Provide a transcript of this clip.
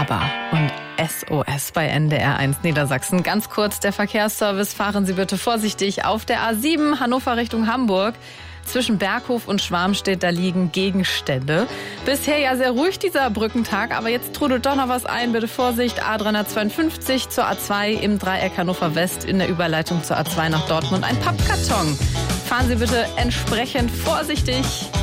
ABBA und SOS bei NDR 1 Niedersachsen. Ganz kurz der Verkehrsservice. Fahren Sie bitte vorsichtig auf der A7 Hannover Richtung Hamburg. Zwischen Berghof und Schwarmstedt, da liegen Gegenstände. Bisher ja sehr ruhig dieser Brückentag, aber jetzt trudelt doch noch was ein. Bitte Vorsicht, A352 zur A2 im Dreieck Hannover West in der Überleitung zur A2 nach Dortmund. Ein Pappkarton. Fahren Sie bitte entsprechend vorsichtig.